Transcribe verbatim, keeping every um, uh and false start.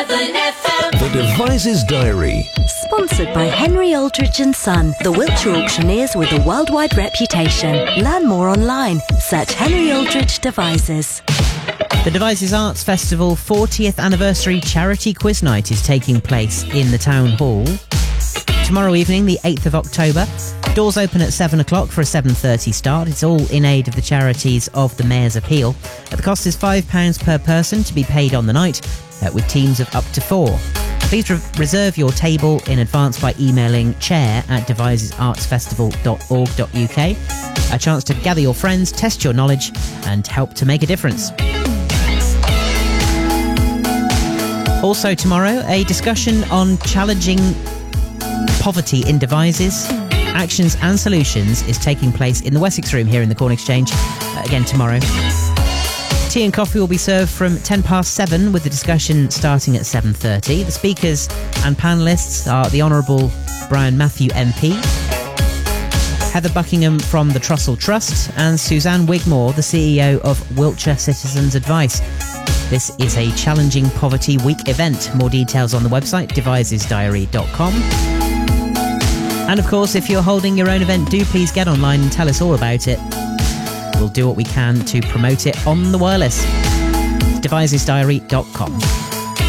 The Devices Diary. Sponsored by Henry Aldridge and Son, the Wiltshire auctioneers with a worldwide reputation. Learn more online. Search Henry Aldridge Devices. The Devices Arts Festival fortieth Anniversary Charity Quiz Night is taking place in the Town Hall tomorrow evening, the eighth of October. Doors open at seven o'clock for a seven thirty start. It's all in aid of the charities of the Mayor's Appeal. The cost is five pounds per person to be paid on the night, uh, with teams of up to four. Please re- reserve your table in advance by emailing chair at devices arts festival dot org dot uk. A chance to gather your friends, test your knowledge and help to make a difference. Also tomorrow, a discussion on challenging poverty in devices, actions and solutions is taking place in the Wessex Room here in the Corn Exchange, uh, again tomorrow. Tea and coffee will be served from ten past seven, with the discussion starting at seven thirty. The speakers and panellists are the Honourable Brian Matthew M P, Heather Buckingham from the Trussell Trust, and Suzanne Wigmore, the C E O of Wiltshire Citizens Advice. This is a Challenging Poverty Week event. More details on the website, devices diary dot com. And of course, if you're holding your own event, do please get online and tell us all about it. We'll do what we can to promote it on the wireless. devices diary dot com.